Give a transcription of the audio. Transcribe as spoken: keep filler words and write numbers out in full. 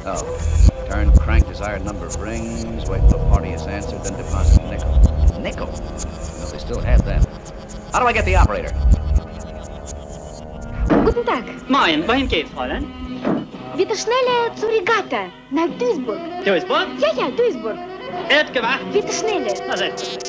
Oh. Turn crank, desired number of rings, wait till the party is answered, then deposit nickel. Nickel? No, they still have that. How do I get the operator? Guten Tag. Moin, wohin geht's, Fräulein? Wieder schneller zur Regatta, nach Duisburg. Duisburg? Ja, ja, Duisburg. Wird gewacht. Wieder schneller. Na, selbstverständlich.